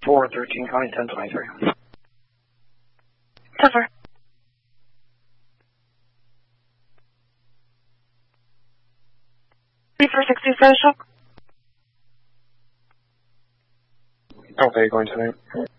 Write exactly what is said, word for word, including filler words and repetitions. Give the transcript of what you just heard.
four, thirteen County, ten twenty-three. ten four. three four sixty, status check. Okay, going tonight.